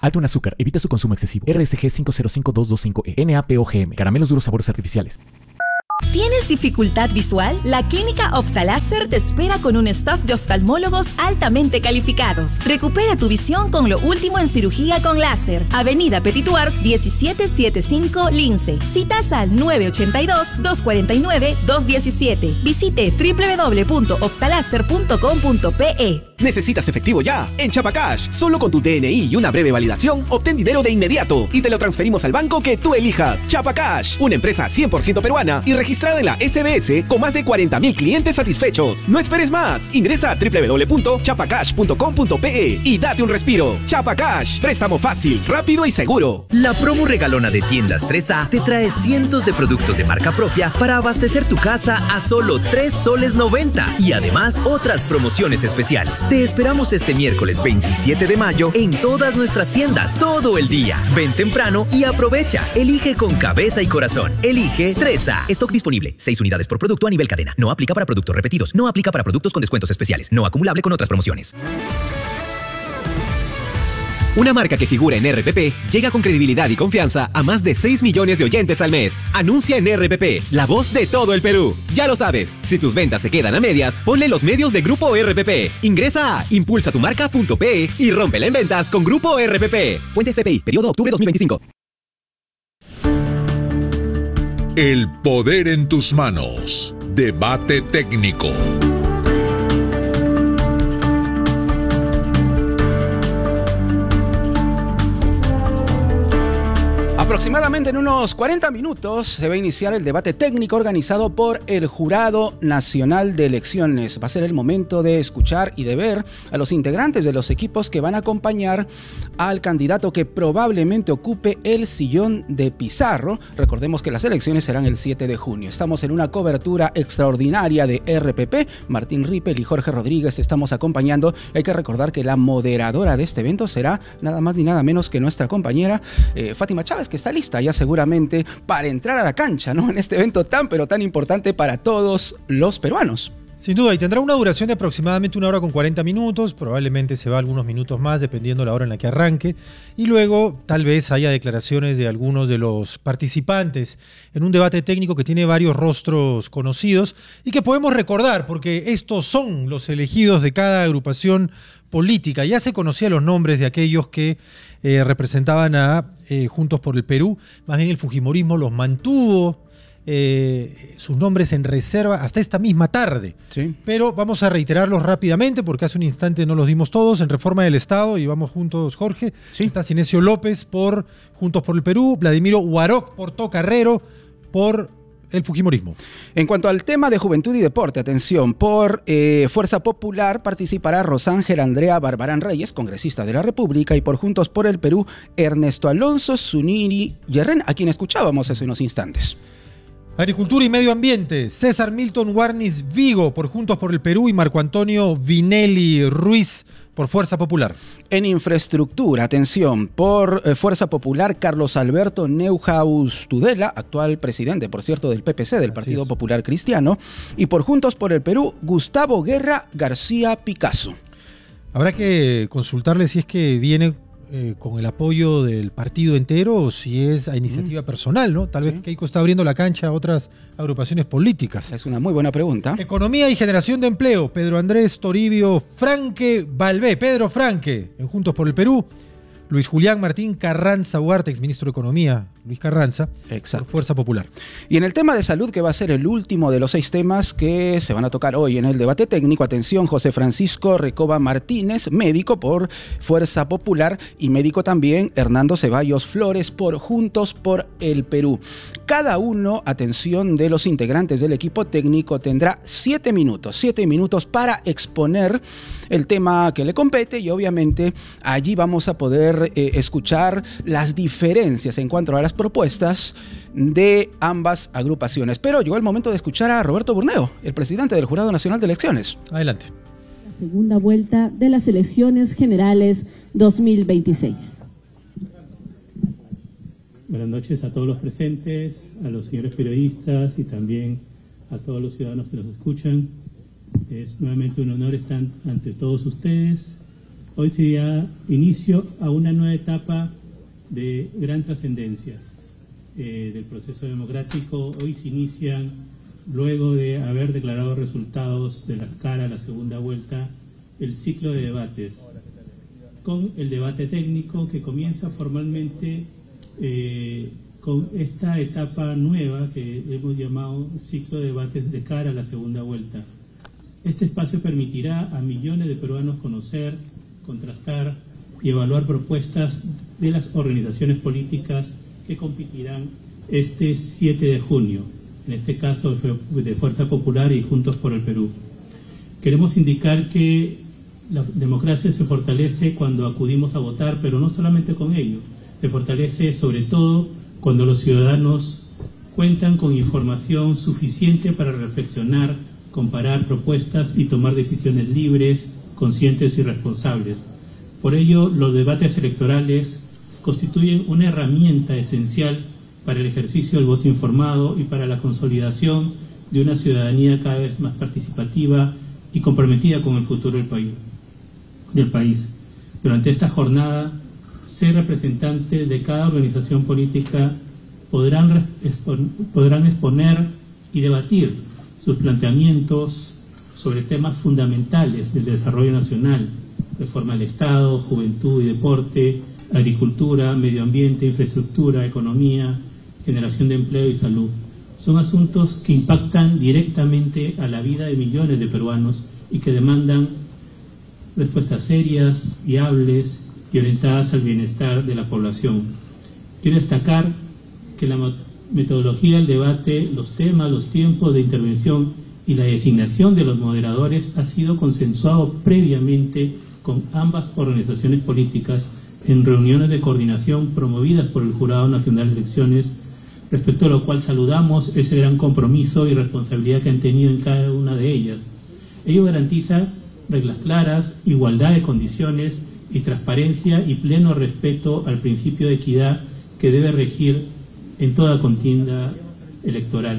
Alto en azúcar. Evita su consumo excesivo. RSG 505225E. NaPoGM. Caramelos duros, sabores artificiales. ¿Tienes dificultad visual? La Clínica Oftaláser te espera con un staff de oftalmólogos altamente calificados. Recupera tu visión con lo último en cirugía con láser. Avenida Petituars 1775 Lince. Citas al 982-249-217. Visite www.oftaláser.com.pe. ¿Necesitas efectivo ya? En Chapacash, solo con tu DNI y una breve validación, obtén dinero de inmediato y te lo transferimos al banco que tú elijas. Chapacash, una empresa 100% peruana y registrada en la SBS con más de 40.000 clientes satisfechos. No esperes más. Ingresa a www.chapacash.com.pe y date un respiro. Chapacash, préstamo fácil, rápido y seguro. La promo regalona de Tiendas 3A te trae cientos de productos de marca propia para abastecer tu casa a solo 3 soles 90 y además otras promociones especiales. Te esperamos este miércoles 27 de mayo en todas nuestras tiendas, todo el día. Ven temprano y aprovecha. Elige con cabeza y corazón. Elige 3A. Stock disponible. 6 unidades por producto a nivel cadena. No aplica para productos repetidos. No aplica para productos con descuentos especiales. No acumulable con otras promociones. Una marca que figura en RPP llega con credibilidad y confianza a más de 6 millones de oyentes al mes. Anuncia en RPP, la voz de todo el Perú. Ya lo sabes, si tus ventas se quedan a medias, ponle los medios de Grupo RPP. Ingresa a impulsatumarca.pe y rómpela en ventas con Grupo RPP. Fuente CPI, periodo octubre 2025. El poder en tus manos. Debate técnico. Aproximadamente en unos 40 minutos se va a iniciar el debate técnico organizado por el Jurado Nacional de Elecciones. Va a ser el momento de escuchar y de ver a los integrantes de los equipos que van a acompañar al candidato que probablemente ocupe el sillón de Pizarro. Recordemos que las elecciones serán el 7 de junio. Estamos en una cobertura extraordinaria de RPP. Martín Rippel y Jorge Rodríguez estamos acompañando. Hay que recordar que la moderadora de este evento será nada más ni nada menos que nuestra compañera Fátima Chávez, que está lista ya seguramente para entrar a la cancha, ¿no? En este evento tan pero tan importante para todos los peruanos. Sin duda, y tendrá una duración de aproximadamente 1 hora con 40 minutos, probablemente se va algunos minutos más dependiendo la hora en la que arranque, y luego tal vez haya declaraciones de algunos de los participantes en un debate técnico que tiene varios rostros conocidos y que podemos recordar porque estos son los elegidos de cada agrupación política. Ya se conocían los nombres de aquellos que representaban a Juntos por el Perú, más bien el fujimorismo los mantuvo sus nombres en reserva hasta esta misma tarde. Sí. Pero vamos a reiterarlos rápidamente porque hace un instante no los dimos todos. En Reforma del Estado, y vamos juntos, Jorge, sí. Está Cinesio López por Juntos por el Perú, Vladimiro Huaroc por Tocarrero, por el fujimorismo. En cuanto al tema de juventud y deporte, atención, por Fuerza Popular participará Rosángel Andrea Barbarán Reyes, congresista de la República, y por Juntos por el Perú, Ernesto Alonso Zuniri Yerren, a quien escuchábamos hace unos instantes. Agricultura y Medio Ambiente, César Milton Warnis Vigo por Juntos por el Perú y Marco Antonio Vinelli Ruiz por Fuerza Popular. En infraestructura, atención, por Fuerza Popular, Carlos Alberto Neuhaus Tudela, actual presidente, por cierto, del PPC, del Partido Popular Cristiano, y por Juntos por el Perú, Gustavo Guerra García Picasso. Habrá que consultarle si es que viene con el apoyo del partido entero o si es a iniciativa personal, ¿no? Tal vez Keiko está abriendo la cancha a otras agrupaciones políticas. Es una muy buena pregunta. Economía y generación de empleo, Pedro Andrés Toribio Franque Balbé, Pedro Franque, en Juntos por el Perú. Luis Julián Martín Carranza Ugarte, exministro de Economía, Luis Carranza, por Fuerza Popular. Y en el tema de salud, que va a ser el último de los 6 temas que se van a tocar hoy en el debate técnico, atención, José Francisco Recoba Martínez, médico por Fuerza Popular, y médico también Hernando Ceballos Flores por Juntos por el Perú. Cada uno, atención, de los integrantes del equipo técnico tendrá 7 minutos para exponer el tema que le compete, y obviamente allí vamos a poder escuchar las diferencias en cuanto a las propuestas de ambas agrupaciones. Pero llegó el momento de escuchar a Roberto Burneo, el presidente del Jurado Nacional de Elecciones. Adelante. La segunda vuelta de las elecciones generales 2026. Buenas noches a todos los presentes, a los señores periodistas y también a todos los ciudadanos que nos escuchan. Es nuevamente un honor estar ante todos ustedes Hoy se da inicio a una nueva etapa de gran trascendencia del proceso democrático. Hoy se inician, luego de haber declarado resultados de la cara a la segunda vuelta, el ciclo de debates, con el debate técnico que comienza formalmente con esta etapa nueva que hemos llamado ciclo de debates de cara a la segunda vuelta. Este espacio permitirá a millones de peruanos conocer, contrastar y evaluar propuestas de las organizaciones políticas que competirán este 7 de junio, en este caso de Fuerza Popular y Juntos por el Perú. Queremos indicar que la democracia se fortalece cuando acudimos a votar, pero no solamente con ello, se fortalece sobre todo cuando los ciudadanos cuentan con información suficiente para reflexionar, comparar propuestas y tomar decisiones libres, conscientes y responsables. Por ello, los debates electorales constituyen una herramienta esencial para el ejercicio del voto informado y para la consolidación de una ciudadanía cada vez más participativa y comprometida con el futuro del país. Durante esta jornada, 6 representantes de cada organización política podrán exponer y debatir sus planteamientos sobre temas fundamentales del desarrollo nacional: reforma del Estado, juventud y deporte, agricultura, medio ambiente, infraestructura, economía, generación de empleo y salud. Son asuntos que impactan directamente a la vida de millones de peruanos y que demandan respuestas serias, viables y orientadas al bienestar de la población. Quiero destacar que la metodología del debate, los temas, los tiempos de intervención y la designación de los moderadores ha sido consensuado previamente con ambas organizaciones políticas en reuniones de coordinación promovidas por el Jurado Nacional de Elecciones, respecto a lo cual saludamos ese gran compromiso y responsabilidad que han tenido en cada una de ellas. Ello garantiza reglas claras, igualdad de condiciones y transparencia y pleno respeto al principio de equidad que debe regir en toda contienda electoral.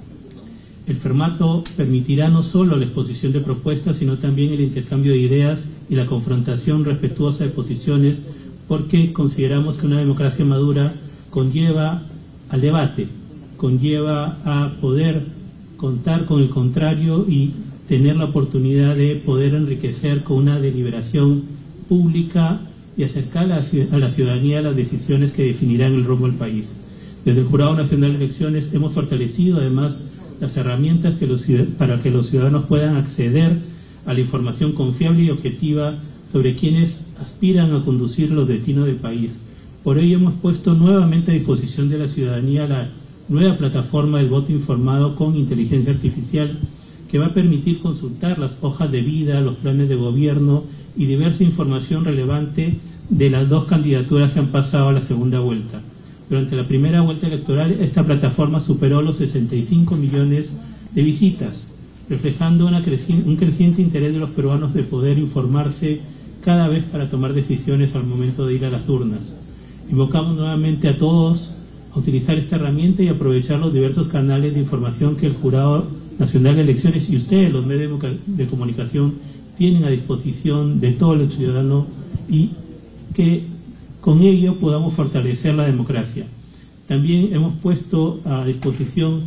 El formato permitirá no solo la exposición de propuestas, sino también el intercambio de ideas y la confrontación respetuosa de posiciones, porque consideramos que una democracia madura conlleva al debate, conlleva a poder contar con el contrario y tener la oportunidad de poder enriquecer con una deliberación pública y acercar a la ciudadanía las decisiones que definirán el rumbo del país. Desde el Jurado Nacional de Elecciones hemos fortalecido además las herramientas para que los ciudadanos puedan acceder a la información confiable y objetiva sobre quienes aspiran a conducir los destinos del país. Por ello hemos puesto nuevamente a disposición de la ciudadanía la nueva plataforma del voto informado con inteligencia artificial, que va a permitir consultar las hojas de vida, los planes de gobierno y diversa información relevante de las 2 candidaturas que han pasado a la segunda vuelta. Durante la primera vuelta electoral, esta plataforma superó los 65 millones de visitas, reflejando un creciente interés de los peruanos de poder informarse cada vez para tomar decisiones al momento de ir a las urnas. Invocamos nuevamente a todos a utilizar esta herramienta y aprovechar los diversos canales de información que el Jurado Nacional de Elecciones y ustedes, los medios de comunicación, tienen a disposición de todo el ciudadano, y que con ello podamos fortalecer la democracia. También hemos puesto a disposición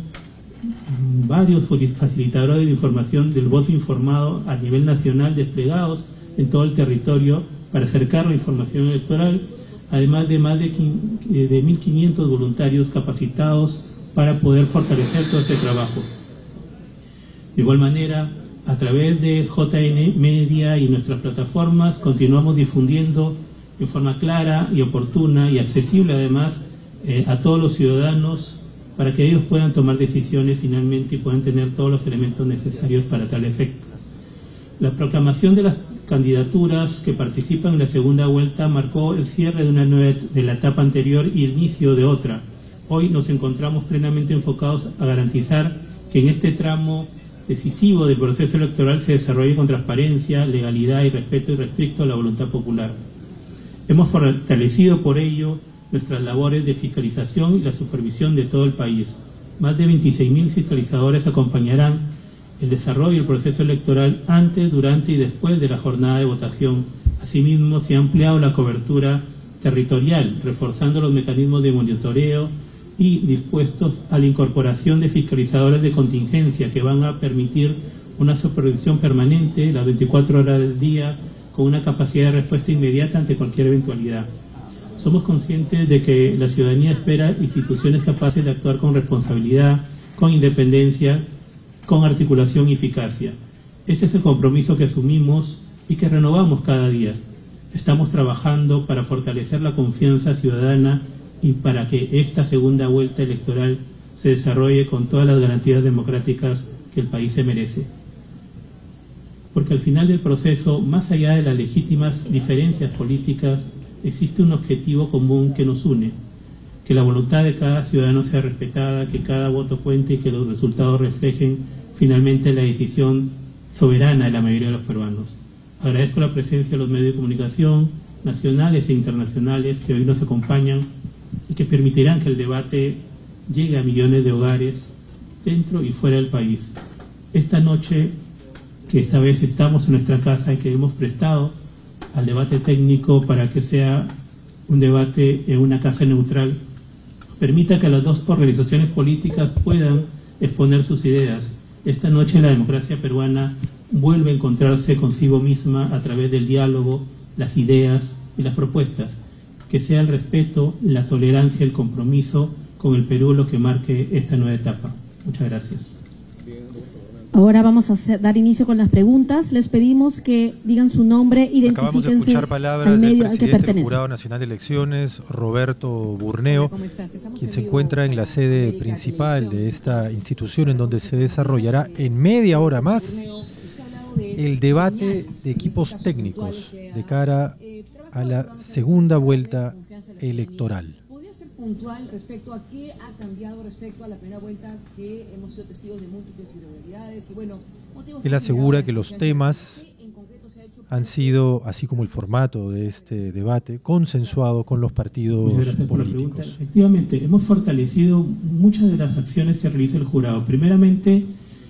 varios facilitadores de información del voto informado a nivel nacional desplegados en todo el territorio para acercar la información electoral, además de más de 1.500 voluntarios capacitados para poder fortalecer todo este trabajo. De igual manera, a través de JN Media y nuestras plataformas, continuamos difundiendo de forma clara y oportuna y accesible además a todos los ciudadanos, para que ellos puedan tomar decisiones finalmente y puedan tener todos los elementos necesarios para tal efecto. La proclamación de las candidaturas que participan en la segunda vuelta marcó el cierre de la etapa anterior y el inicio de otra. Hoy nos encontramos plenamente enfocados a garantizar que en este tramo decisivo del proceso electoral se desarrolle con transparencia, legalidad y respeto irrestricto a la voluntad popular. Hemos fortalecido por ello nuestras labores de fiscalización y la supervisión de todo el país. Más de 26.000 fiscalizadores acompañarán el desarrollo del proceso electoral antes, durante y después de la jornada de votación, Asimismo, se ha ampliado la cobertura territorial, reforzando los mecanismos de monitoreo y dispuestos a la incorporación de fiscalizadores de contingencia que van a permitir una supervisión permanente las 24 horas del día con una capacidad de respuesta inmediata ante cualquier eventualidad. Somos conscientes de que la ciudadanía espera instituciones capaces de actuar con responsabilidad, con independencia, con articulación y eficacia. Ese es el compromiso que asumimos y que renovamos cada día. Estamos trabajando para fortalecer la confianza ciudadana y para que esta segunda vuelta electoral se desarrolle con todas las garantías democráticas que el país se merece. Porque al final del proceso, más allá de las legítimas diferencias políticas, existe un objetivo común que nos une, que la voluntad de cada ciudadano sea respetada, que cada voto cuente y que los resultados reflejen finalmente la decisión soberana de la mayoría de los peruanos. Agradezco la presencia de los medios de comunicación nacionales e internacionales que hoy nos acompañan y que permitirán que el debate llegue a millones de hogares dentro y fuera del país. Esta noche, que esta vez estamos en nuestra casa y que hemos prestado al debate técnico para que sea un debate en una casa neutral, permita que las dos organizaciones políticas puedan exponer sus ideas. Esta noche la democracia peruana vuelve a encontrarse consigo misma a través del diálogo, las ideas y las propuestas. Que sea el respeto, la tolerancia y el compromiso con el Perú lo que marque esta nueva etapa. Muchas gracias. Ahora vamos a dar inicio con las preguntas. Les pedimos que digan su nombre, identifíquense. Acabamos de escuchar palabras al medio del al que presidente del pertenece. Jurado Nacional de Elecciones, Roberto Burneo, quien se encuentra en la sede principal de esta institución, en donde se desarrollará en media hora más el debate de equipos técnicos de cara a la segunda vuelta electoral. Puntual respecto a qué ha cambiado respecto a la primera vuelta, que hemos sido testigos de múltiples irregularidades y bueno, Él asegura que los temas han sido, así como el formato de este debate, consensuado con los partidos políticos. Efectivamente, hemos fortalecido muchas de las acciones que realiza el jurado. Primeramente,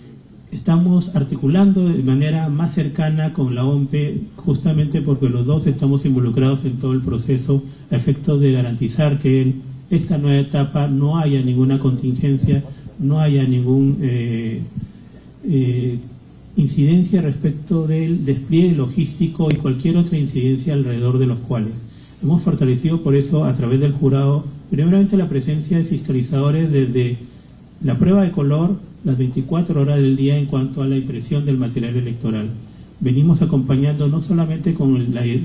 estamos articulando de manera más cercana con la OMPE, justamente porque los dos estamos involucrados en todo el proceso, a efectos de garantizar que en esta nueva etapa no haya ninguna contingencia, no haya ningún incidencia respecto del despliegue logístico y cualquier otra incidencia alrededor de los cuales. Hemos fortalecido por eso a través del jurado, primeramente la presencia de fiscalizadores desde la prueba de color, las 24 horas del día en cuanto a la impresión del material electoral. Venimos acompañando no solamente con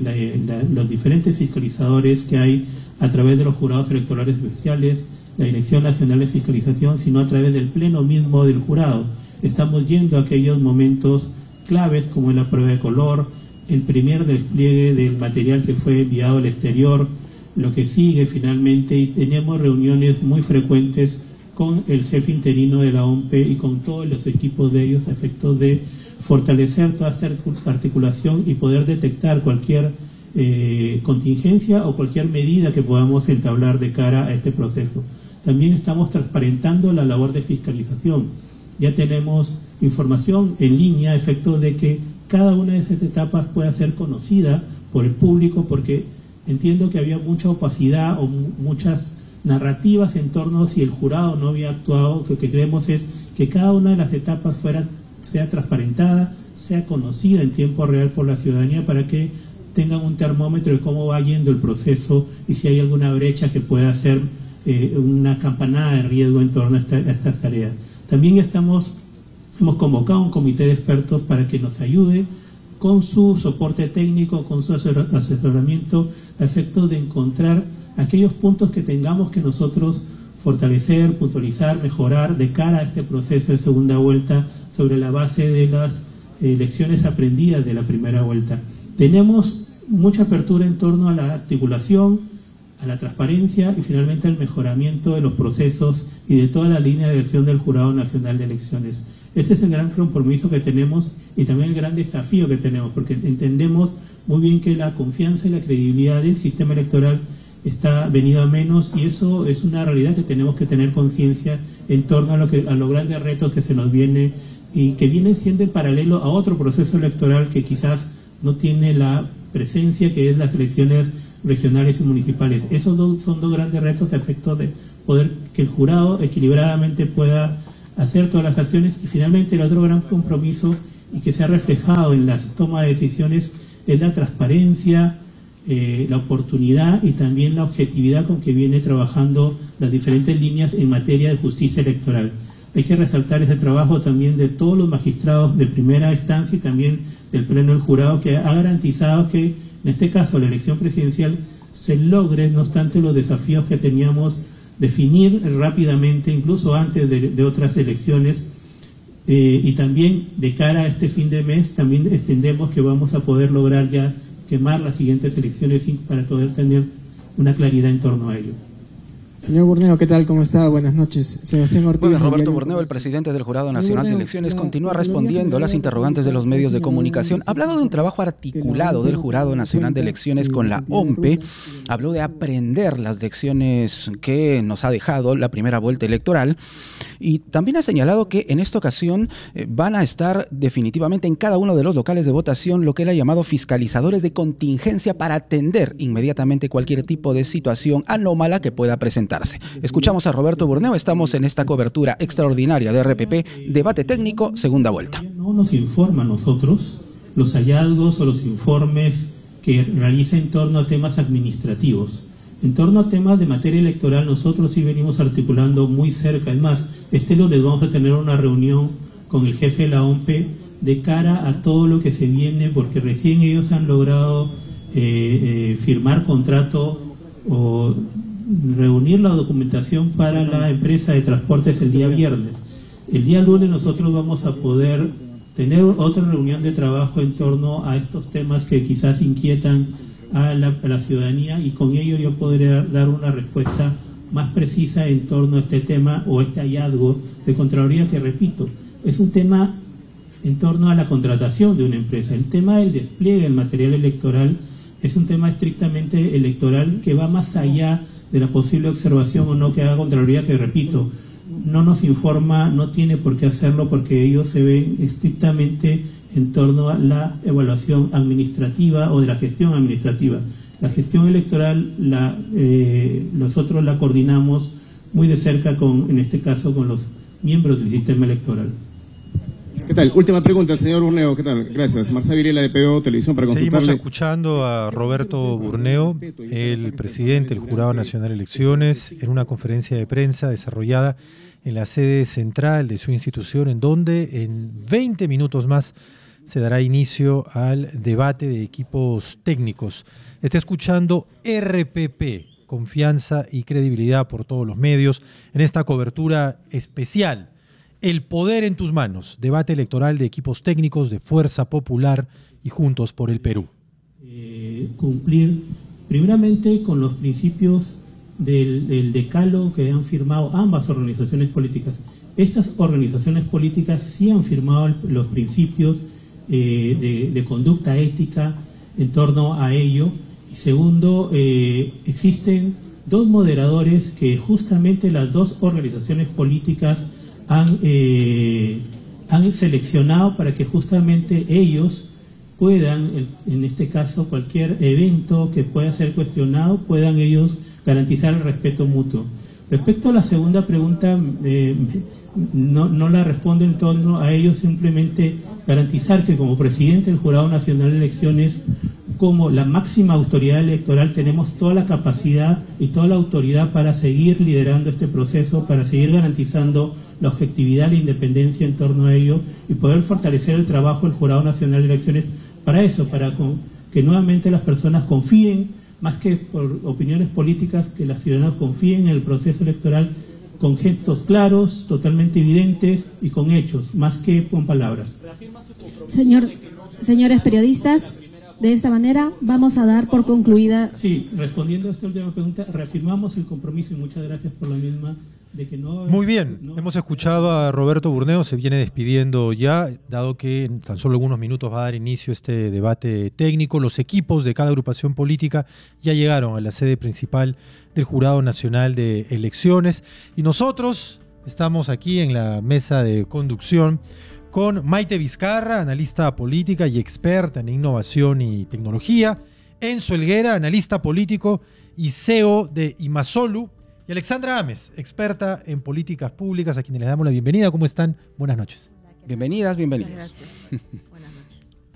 los diferentes fiscalizadores que hay a través de los jurados electorales especiales, la Dirección Nacional de Fiscalización, sino a través del pleno mismo del jurado. Estamos yendo a aquellos momentos claves como la prueba de color, el primer despliegue del material que fue enviado al exterior, lo que sigue finalmente, y tenemos reuniones muy frecuentes con el jefe interino de la OMPE y con todos los equipos de ellos a efectos de fortalecer toda esta articulación y poder detectar cualquier contingencia o cualquier medida que podamos entablar de cara a este proceso. También estamos transparentando la labor de fiscalización. Ya tenemos información en línea a efectos de que cada una de estas etapas pueda ser conocida por el público, porque entiendo que había mucha opacidad o muchas narrativas en torno a si el jurado no había actuado. Lo que queremos es que cada una de las etapas sea transparentada, sea conocida en tiempo real por la ciudadanía, para que tengan un termómetro de cómo va yendo el proceso y si hay alguna brecha que pueda ser una campanada de riesgo en torno a estas tareas. También hemos convocado un comité de expertos para que nos ayude con su soporte técnico, con su asesoramiento, a efectos de encontrar aquellos puntos que tengamos que nosotros fortalecer, puntualizar, mejorar de cara a este proceso de segunda vuelta sobre la base de las lecciones aprendidas de la primera vuelta. Tenemos mucha apertura en torno a la articulación, a la transparencia y finalmente al mejoramiento de los procesos y de toda la línea de acción del Jurado Nacional de Elecciones. Ese es el gran compromiso que tenemos y también el gran desafío que tenemos, porque entendemos muy bien que la confianza y la credibilidad del sistema electoral está venido a menos, y eso es una realidad que tenemos que tener conciencia en torno a los grandes retos que se nos viene y que vienen siendo en paralelo a otro proceso electoral que quizás no tiene la presencia, que es las elecciones regionales y municipales. Esos son dos grandes retos a efecto de poder que el jurado equilibradamente pueda hacer todas las acciones. Y finalmente el otro gran compromiso, y que se ha reflejado en las tomas de decisiones, es la transparencia, la oportunidad y también la objetividad con que viene trabajando las diferentes líneas en materia de justicia electoral. Hay que resaltar ese trabajo también de todos los magistrados de primera instancia y también del Pleno del Jurado, que ha garantizado que en este caso la elección presidencial se logre, no obstante los desafíos que teníamos, definir rápidamente, incluso antes de otras elecciones, y también de cara a este fin de mes también extendemos que vamos a poder lograr ya quemar las siguientes elecciones para poder tener una claridad en torno a ello. Señor Burneo, ¿qué tal? ¿Cómo está? Buenas noches. Sebastián Ortiz. Bueno, Roberto Burneo, el presidente del Jurado Nacional de Elecciones, continúa respondiendo a las interrogantes de los medios de comunicación. Ha hablado de un trabajo articulado del Jurado Nacional de Elecciones con la OMPE. Habló de aprender las lecciones que nos ha dejado la primera vuelta electoral. Y también ha señalado que en esta ocasión van a estar definitivamente en cada uno de los locales de votación lo que él ha llamado fiscalizadores de contingencia para atender inmediatamente cualquier tipo de situación anómala que pueda presentarse. Escuchamos a Roberto Burneo, estamos en esta cobertura extraordinaria de RPP, debate técnico, segunda vuelta. No nos informa a nosotros los hallazgos o los informes que realiza en torno a temas administrativos. En torno a temas de materia electoral, nosotros sí venimos articulando muy cerca. Es más, este lunes vamos a tener una reunión con el jefe de la OMPE de cara a todo lo que se viene, porque recién ellos han logrado firmar contrato o reunir la documentación para la empresa de transportes el día viernes. El día lunes nosotros vamos a poder tener otra reunión de trabajo en torno a estos temas que quizás inquietan a la ciudadanía, y con ello yo podré dar una respuesta más precisa en torno a este tema o este hallazgo de Contraloría, que repito, es un tema en torno a la contratación de una empresa. El tema del despliegue del material electoral es un tema estrictamente electoral que va más allá de la posible observación o no que haga Contraloría, que repito, no nos informa, no tiene por qué hacerlo, porque ellos se ven estrictamente en torno a la evaluación administrativa o de la gestión administrativa. La gestión electoral nosotros la coordinamos muy de cerca en este caso con los miembros del sistema electoral. ¿Qué tal? Última pregunta, señor Burneo. ¿Qué tal? Gracias. Marcela Virela de PBO Televisión para consultarle. Seguimos escuchando a Roberto Burneo, el presidente del Jurado Nacional de Elecciones, en una conferencia de prensa desarrollada en la sede central de su institución, en donde en 20 minutos más se dará inicio al debate de equipos técnicos. Está escuchando RPP, confianza y credibilidad por todos los medios, en esta cobertura especial. El poder en tus manos, debate electoral de equipos técnicos de Fuerza Popular y Juntos por el Perú. Cumplir primeramente con los principios del decálogo que han firmado ambas organizaciones políticas. Estas organizaciones políticas sí han firmado los principios de conducta ética en torno a ello. Y segundo, existen dos moderadores que justamente las dos organizaciones políticas han seleccionado para que justamente ellos puedan, en este caso cualquier evento que pueda ser cuestionado, puedan ellos garantizar el respeto mutuo. Respecto a la segunda pregunta, no la respondo en torno a ellos, simplemente garantizar que como presidente del Jurado Nacional de Elecciones, como la máxima autoridad electoral, tenemos toda la capacidad y toda la autoridad para seguir liderando este proceso, para seguir garantizando la objetividad y la independencia en torno a ello y poder fortalecer el trabajo del Jurado Nacional de Elecciones para eso, para que nuevamente las personas confíen, más que por opiniones políticas, que las ciudadanos confíen en el proceso electoral con gestos claros, totalmente evidentes y con hechos, más que con palabras. Señores periodistas, de esta manera vamos a dar por concluida. Sí, respondiendo a esta última pregunta, reafirmamos el compromiso y muchas gracias por la misma. De que no, muy bien, hemos escuchado a Roberto Burneo, se viene despidiendo ya, dado que en tan solo algunos minutos va a dar inicio este debate técnico. Los equipos de cada agrupación política ya llegaron a la sede principal del Jurado Nacional de Elecciones y nosotros estamos aquí en la mesa de conducción con Maite Vizcarra, analista política y experta en innovación y tecnología, Enzo Helguera, analista político y CEO de Imasolu, y Alexandra Ames, experta en políticas públicas, a quienes les damos la bienvenida. ¿Cómo están? Buenas noches. Bienvenidas, bienvenidos. Muchas gracias.